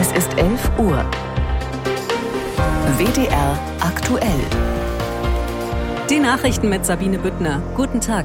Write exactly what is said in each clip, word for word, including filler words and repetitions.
Es ist elf Uhr. W D R aktuell. Die Nachrichten mit Sabine Büttner. Guten Tag.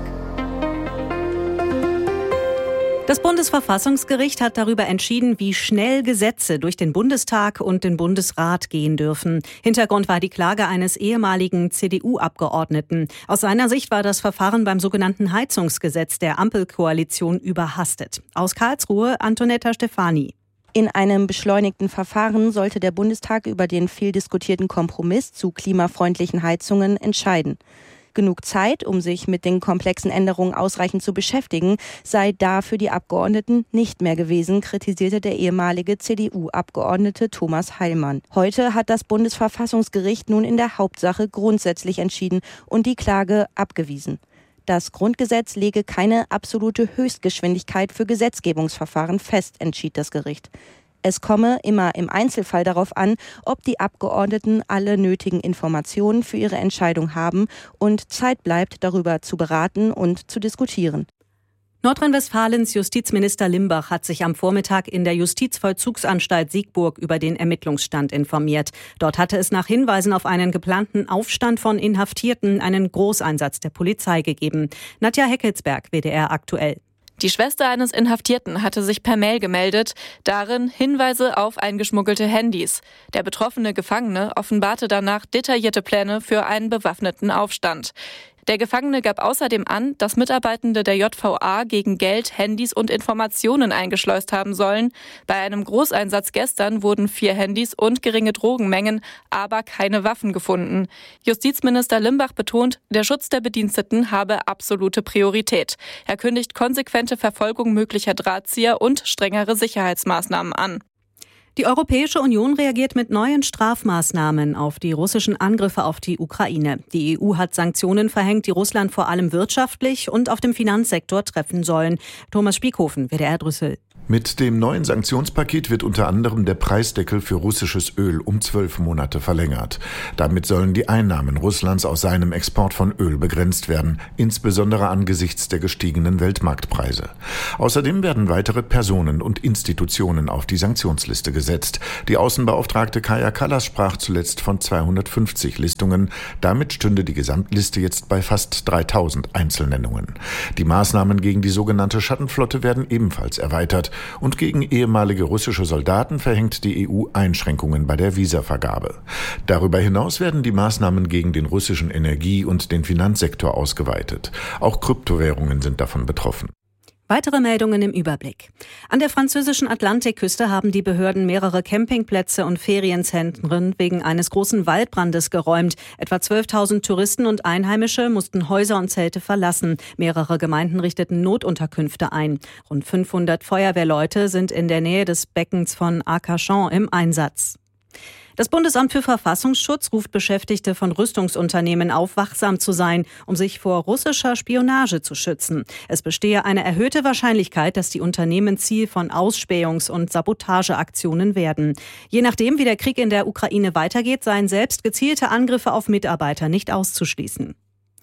Das Bundesverfassungsgericht hat darüber entschieden, wie schnell Gesetze durch den Bundestag und den Bundesrat gehen dürfen. Hintergrund war die Klage eines ehemaligen C D U-Abgeordneten. Aus seiner Sicht war das Verfahren beim sogenannten Heizungsgesetz der Ampelkoalition überhastet. Aus Karlsruhe Antonetta Stefani. In einem beschleunigten Verfahren sollte der Bundestag über den viel diskutierten Kompromiss zu klimafreundlichen Heizungen entscheiden. Genug Zeit, um sich mit den komplexen Änderungen ausreichend zu beschäftigen, sei da für die Abgeordneten nicht mehr gewesen, kritisierte der ehemalige C D U-Abgeordnete Thomas Heilmann. Heute hat das Bundesverfassungsgericht nun in der Hauptsache grundsätzlich entschieden und die Klage abgewiesen. Das Grundgesetz lege keine absolute Höchstgeschwindigkeit für Gesetzgebungsverfahren fest, entschied das Gericht. Es komme immer im Einzelfall darauf an, ob die Abgeordneten alle nötigen Informationen für ihre Entscheidung haben und Zeit bleibt, darüber zu beraten und zu diskutieren. Nordrhein-Westfalens Justizminister Limbach hat sich am Vormittag in der Justizvollzugsanstalt Siegburg über den Ermittlungsstand informiert. Dort hatte es nach Hinweisen auf einen geplanten Aufstand von Inhaftierten einen Großeinsatz der Polizei gegeben. Nadja Heckelsberg, W D R aktuell. Die Schwester eines Inhaftierten hatte sich per Mail gemeldet, darin Hinweise auf eingeschmuggelte Handys. Der betroffene Gefangene offenbarte danach detaillierte Pläne für einen bewaffneten Aufstand. Der Gefangene gab außerdem an, dass Mitarbeitende der J V A gegen Geld, Handys und Informationen eingeschleust haben sollen. Bei einem Großeinsatz gestern wurden vier Handys und geringe Drogenmengen, aber keine Waffen gefunden. Justizminister Limbach betont, der Schutz der Bediensteten habe absolute Priorität. Er kündigt konsequente Verfolgung möglicher Drahtzieher und strengere Sicherheitsmaßnahmen an. Die Europäische Union reagiert mit neuen Strafmaßnahmen auf die russischen Angriffe auf die Ukraine. Die E U hat Sanktionen verhängt, die Russland vor allem wirtschaftlich und auf dem Finanzsektor treffen sollen. Thomas Spiekhofen, W D R Brüssel. Mit dem neuen Sanktionspaket wird unter anderem der Preisdeckel für russisches Öl um zwölf Monate verlängert. Damit sollen die Einnahmen Russlands aus seinem Export von Öl begrenzt werden, insbesondere angesichts der gestiegenen Weltmarktpreise. Außerdem werden weitere Personen und Institutionen auf die Sanktionsliste gesetzt. Die Außenbeauftragte Kaja Kallas sprach zuletzt von zweihundertfünfzig Listungen. Damit stünde die Gesamtliste jetzt bei fast dreitausend Einzelnennungen. Die Maßnahmen gegen die sogenannte Schattenflotte werden ebenfalls erweitert. Und gegen ehemalige russische Soldaten verhängt die E U Einschränkungen bei der Visavergabe. Darüber hinaus werden die Maßnahmen gegen den russischen Energie- und den Finanzsektor ausgeweitet. Auch Kryptowährungen sind davon betroffen. Weitere Meldungen im Überblick. An der französischen Atlantikküste haben die Behörden mehrere Campingplätze und Ferienzentren wegen eines großen Waldbrandes geräumt. Etwa zwölftausend Touristen und Einheimische mussten Häuser und Zelte verlassen. Mehrere Gemeinden richteten Notunterkünfte ein. Rund fünfhundert Feuerwehrleute sind in der Nähe des Beckens von Arcachon im Einsatz. Das Bundesamt für Verfassungsschutz ruft Beschäftigte von Rüstungsunternehmen auf, wachsam zu sein, um sich vor russischer Spionage zu schützen. Es bestehe eine erhöhte Wahrscheinlichkeit, dass die Unternehmen Ziel von Ausspähungs- und Sabotageaktionen werden. Je nachdem, wie der Krieg in der Ukraine weitergeht, seien selbst gezielte Angriffe auf Mitarbeiter nicht auszuschließen.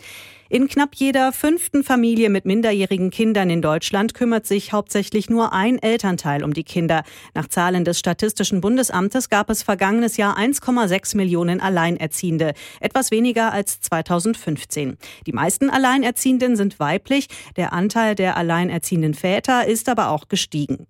In knapp jeder fünften Familie mit minderjährigen Kindern in Deutschland kümmert sich hauptsächlich nur ein Elternteil um die Kinder. Nach Zahlen des Statistischen Bundesamtes gab es vergangenes Jahr eins Komma sechs Millionen Alleinerziehende, etwas weniger als zweitausendfünfzehn. Die meisten Alleinerziehenden sind weiblich, der Anteil der alleinerziehenden Väter ist aber auch gestiegen.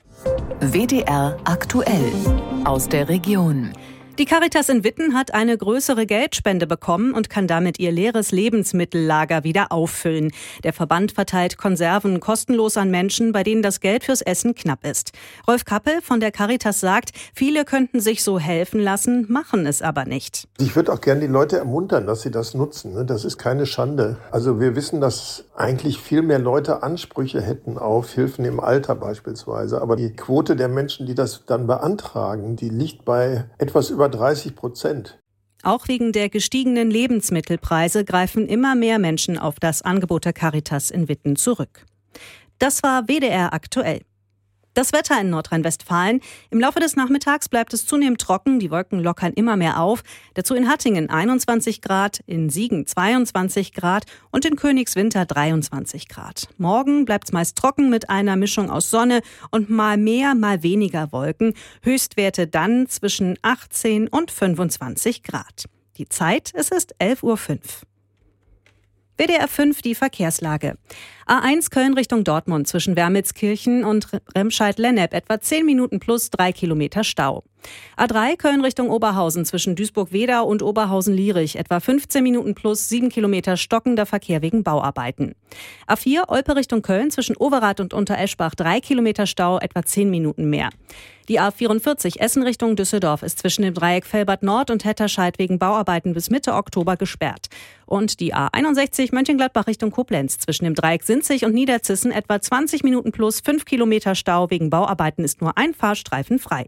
W D R aktuell aus der Region. Die Caritas in Witten hat eine größere Geldspende bekommen und kann damit ihr leeres Lebensmittellager wieder auffüllen. Der Verband verteilt Konserven kostenlos an Menschen, bei denen das Geld fürs Essen knapp ist. Rolf Kappel von der Caritas sagt, viele könnten sich so helfen lassen, machen es aber nicht. Ich würde auch gerne die Leute ermuntern, dass sie das nutzen. Das ist keine Schande. Also wir wissen, dass eigentlich viel mehr Leute Ansprüche hätten auf Hilfen im Alter beispielsweise. Aber die Quote der Menschen, die das dann beantragen, die liegt bei etwas über dreißig Prozent. Auch wegen der gestiegenen Lebensmittelpreise greifen immer mehr Menschen auf das Angebot der Caritas in Witten zurück. Das war W D R aktuell. Das Wetter in Nordrhein-Westfalen. Im Laufe des Nachmittags bleibt es zunehmend trocken, die Wolken lockern immer mehr auf. Dazu in Hattingen einundzwanzig Grad, in Siegen zweiundzwanzig Grad und in Königswinter dreiundzwanzig Grad. Morgen bleibt es meist trocken mit einer Mischung aus Sonne und mal mehr, mal weniger Wolken. Höchstwerte dann zwischen achtzehn und fünfundzwanzig Grad. Die Zeit, es ist elf Uhr fünf. W D R fünf, die Verkehrslage. A eins Köln Richtung Dortmund zwischen Wermelskirchen und Remscheid-Lennep etwa zehn Minuten plus drei Kilometer Stau. A drei Köln Richtung Oberhausen zwischen Duisburg-Wedau und Oberhausen-Lierich etwa fünfzehn Minuten plus sieben Kilometer stockender Verkehr wegen Bauarbeiten. A vier Olpe Richtung Köln zwischen Overath und Untereschbach drei Kilometer Stau, etwa zehn Minuten mehr. Die A vierundvierzig Essen Richtung Düsseldorf ist zwischen dem Dreieck Velbert Nord und Hetterscheid wegen Bauarbeiten bis Mitte Oktober gesperrt. Und die A einundsechzig Mönchengladbach Richtung Koblenz zwischen dem Dreieck Sinzig und Niederzissen etwa zwanzig Minuten plus fünf Kilometer Stau. Wegen Bauarbeiten ist nur ein Fahrstreifen frei.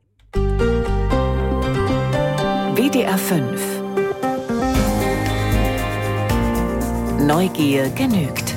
W D R fünf. Neugier genügt.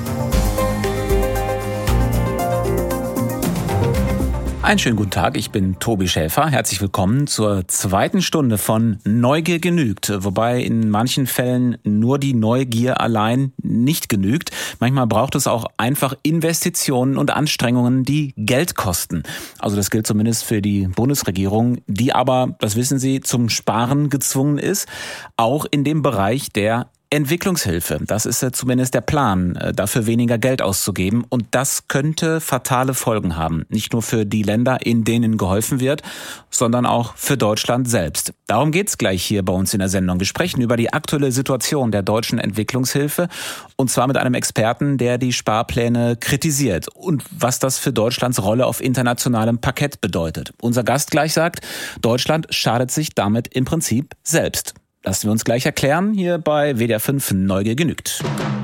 Einen schönen guten Tag, ich bin Tobi Schäfer. Herzlich willkommen zur zweiten Stunde von Neugier genügt. Wobei in manchen Fällen nur die Neugier allein nicht genügt. Manchmal braucht es auch einfach Investitionen und Anstrengungen, die Geld kosten. Also das gilt zumindest für die Bundesregierung, die aber, das wissen Sie, zum Sparen gezwungen ist. Auch in dem Bereich der Entwicklungshilfe. Das ist zumindest der Plan, dafür weniger Geld auszugeben. Und das könnte fatale Folgen haben. Nicht nur für die Länder, in denen geholfen wird, sondern auch für Deutschland selbst. Darum geht's gleich hier bei uns in der Sendung. Wir sprechen über die aktuelle Situation der deutschen Entwicklungshilfe. Und zwar mit einem Experten, der die Sparpläne kritisiert. Und was das für Deutschlands Rolle auf internationalem Parkett bedeutet. Unser Gast gleich sagt, Deutschland schadet sich damit im Prinzip selbst. Lassen wir uns gleich erklären, hier bei W D R fünf Neugier genügt.